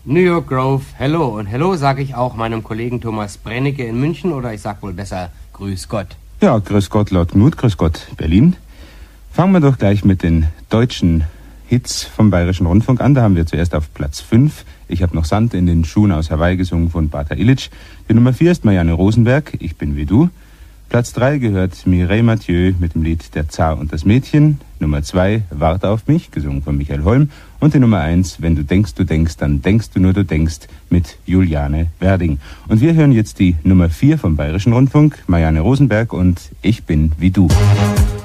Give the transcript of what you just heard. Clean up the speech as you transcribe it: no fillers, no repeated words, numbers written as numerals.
New York Grove, hello. Und hello sage ich auch meinem Kollegen Thomas Brennecke in München, oder ich sag wohl besser Grüß Gott. Ja, Grüß Gott, Lord Knut, Grüß Gott, Berlin. Fangen wir doch gleich mit den deutschen Hits vom Bayerischen Rundfunk an. Da haben wir zuerst auf Platz 5 Ich hab noch Sand in den Schuhen aus Hawaii gesungen von Bata Illich. Die Nummer 4 ist Marianne Rosenberg, Ich bin wie du. Platz 3 gehört Mireille Mathieu mit dem Lied Der Zar und das Mädchen. Nummer 2 Warte auf mich, gesungen von Michael Holm. Und die Nummer 1 Wenn du denkst, dann denkst du nur, du denkst, mit Juliane Werding. Und wir hören jetzt die Nummer 4 vom Bayerischen Rundfunk, Marianne Rosenberg und Ich bin wie du.